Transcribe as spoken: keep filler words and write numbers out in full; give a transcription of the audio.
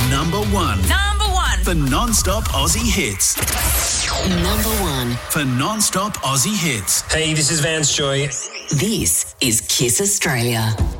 Number one. Number one. For non-stop Aussie hits. Number one. For non-stop Aussie hits. Hey, this is Vance Joy. This is Kiss Australia.